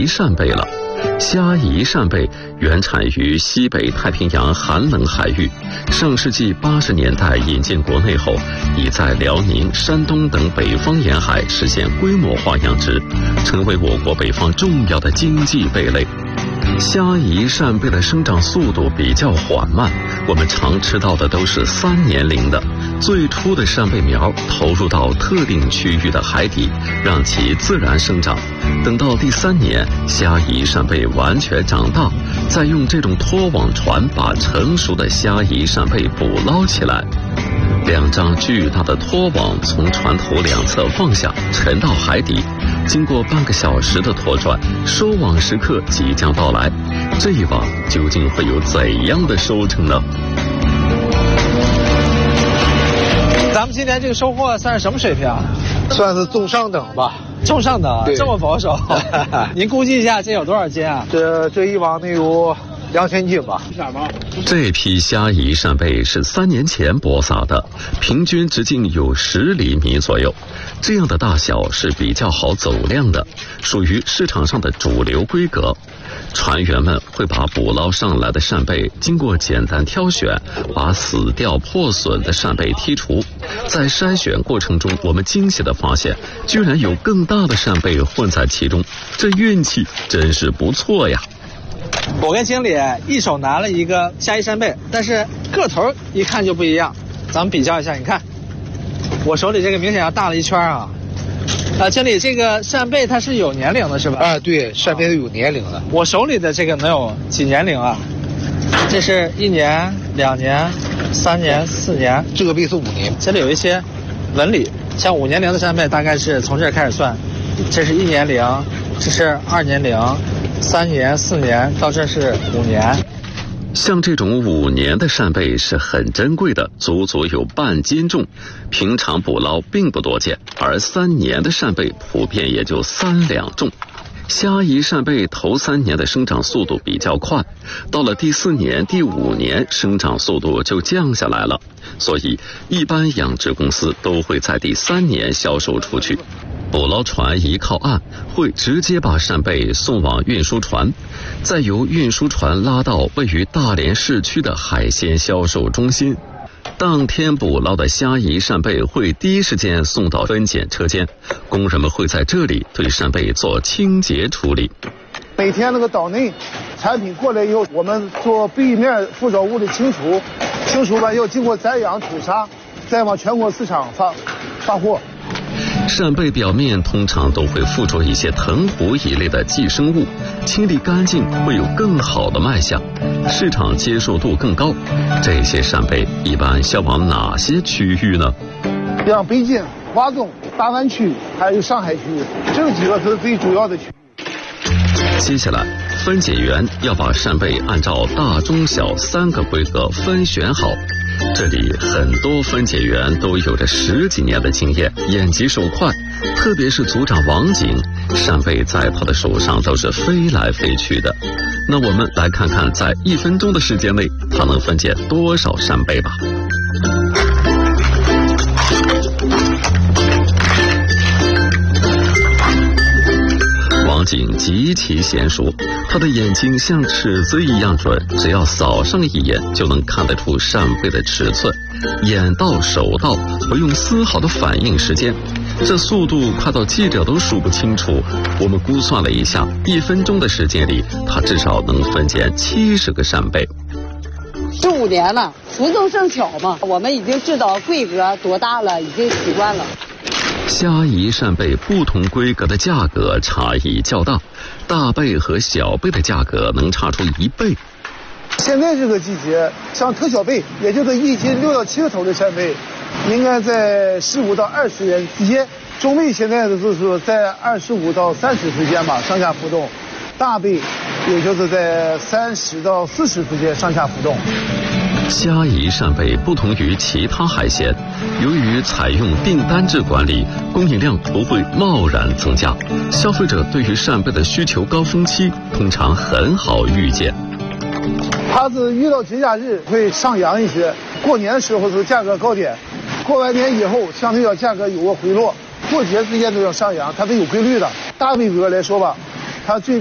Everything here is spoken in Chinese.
夷扇贝了。虾夷扇贝原产于西北太平洋寒冷海域，上世纪80年代引进国内后，已在辽宁、山东等北方沿海实现规模化养殖，成为我国北方重要的经济贝类。虾夷扇贝的生长速度比较缓慢，我们常吃到的都是3年龄的。最初的扇贝苗投入到特定区域的海底，让其自然生长。等到第3年，虾夷扇贝完全长大，再用这种拖网船把成熟的虾夷扇贝捕捞起来。2张巨大的拖网从船头两侧放下，沉到海底。经过半个小时的拖转，收网时刻即将到来。这一网究竟会有怎样的收成呢？ 咱们今年这个收获算是什么水平啊？ 算是中上等吧。 中上等，这么保守。您估计一下这有多少斤啊？ 这一网得有2000斤吧。 这批虾夷扇贝是3年前播撒的，平均直径有10厘米左右。这样的大小是比较好走量的，属于市场上的主流规格。船员们会把捕捞上来的扇贝经过简单挑选，把死掉破损的扇贝剔除。在筛选过程中，我们惊喜地发现，居然有更大的扇贝混在其中，这运气真是不错呀！ 我跟经理一手拿了一个虾夷扇贝，但是个头一看就不一样。咱们比较一下，你看，我手里这个明显要大了一圈啊。经理，这个扇贝它是有年龄的是吧？ 对，扇贝是有年龄的。 我手里的这个能有几年龄啊？这是1年、2年、3年、4年， 这个贝是5年。 这里有一些纹理，像5年龄的扇贝大概是从这儿开始算，这是1年龄，这是2年龄，3年、4年，到这是5年。 像这种5年的扇贝是很珍贵的，足足有半斤重，平常捕捞并不多见，而3年的扇贝普遍也就3两重。虾夷扇贝头3年的生长速度比较快，到了第4年、第5年，生长速度就降下来了，所以一般养殖公司都会在第3年销售出去。捕捞船一靠岸，会直接把扇贝送往运输船，再由运输船拉到位于大连市区的海鲜销售中心。当天捕捞的虾夷扇贝会第一时间送到分拣车间，工人们会在这里对扇贝做清洁处理。 每天那个岛内产品过来以后，我们做背面附着物的清除，清除完要经过摘养、吐沙，再往全国市场发货。 扇贝表面通常都会附着一些藤壶一类的寄生物，清理干净会有更好的卖相，市场接受度更高。这些扇贝一般销往哪些区域呢？ 像北京、华中、大湾区还有上海区，这几个是最主要的区域。 接下来，分拣员要把扇贝按照大、中、小3个规格分选好。这里很多分拣员都有着10几年的经验，眼疾手快，特别是组长王景，扇贝在他的手上都是飞来飞去的。那我们来看看，在1分钟的时间内，他能分拣多少扇贝吧。王景极其娴熟，他的眼睛像尺子一样准，只要扫上一眼就能看得出扇贝的尺寸，眼到手到，不用丝毫的反应时间，这速度快到记者都数不清楚。我们估算了一下，1分钟的时间里，他至少能分拣70个扇贝。 15年了，福中生巧嘛，我们已经知道规格多大了，已经习惯了。 虾夷扇贝不同规格的价格差异较大，大贝和小贝的价格能差出1倍。 现在这个季节，像特小贝，也就是1斤6到7个头的扇贝，应该在15到20元之间；中贝现在就是在25到30之间吧，上下浮动；大贝也就是在30到40之间上下浮动。 虾夷扇贝不同于其他海鲜，由于采用订单制管理，供应量不会贸然增加，消费者对于扇贝的需求高峰期通常很好预见。 它是遇到节假日会上扬一些，过年的时候是价格高点，过完年以后相对要价格有个回落，过节之间都要上扬，它是有规律的。大贝格来说吧，它最